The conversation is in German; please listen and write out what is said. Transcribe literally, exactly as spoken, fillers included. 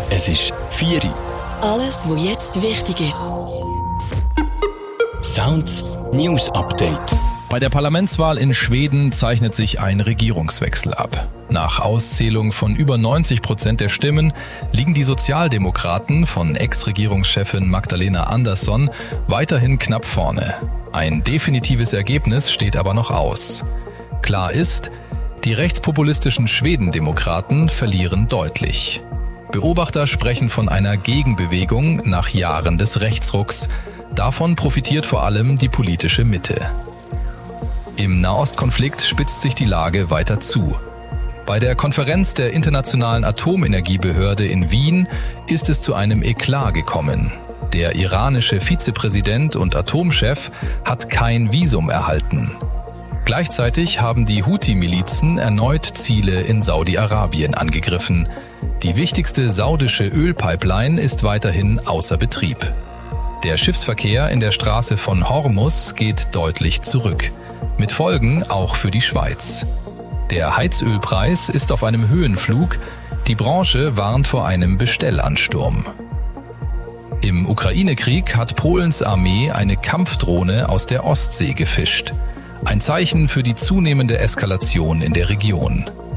Es ist vier Uhr. Alles, was jetzt wichtig ist. Sounds News Update. Bei der Parlamentswahl in Schweden zeichnet sich ein Regierungswechsel ab. Nach Auszählung von über neunzig Prozent der Stimmen liegen die Sozialdemokraten von Ex-Regierungschefin Magdalena Andersson weiterhin knapp vorne. Ein definitives Ergebnis steht aber noch aus. Klar ist, die rechtspopulistischen Schwedendemokraten verlieren deutlich. Beobachter sprechen von einer Gegenbewegung nach Jahren des Rechtsrucks. Davon profitiert vor allem die politische Mitte. Im Nahostkonflikt spitzt sich die Lage weiter zu. Bei der Konferenz der Internationalen Atomenergiebehörde in Wien ist es zu einem Eklat gekommen. Der iranische Vizepräsident und Atomchef hat kein Visum erhalten. Gleichzeitig haben die Houthi-Milizen erneut Ziele in Saudi-Arabien angegriffen. Die wichtigste saudische Ölpipeline ist weiterhin außer Betrieb. Der Schiffsverkehr in der Straße von Hormuz geht deutlich zurück. Mit Folgen auch für die Schweiz. Der Heizölpreis ist auf einem Höhenflug. Die Branche warnt vor einem Bestellansturm. Im Ukraine-Krieg hat Polens Armee eine Kampfdrohne aus der Ostsee gefischt. Ein Zeichen für die zunehmende Eskalation in der Region.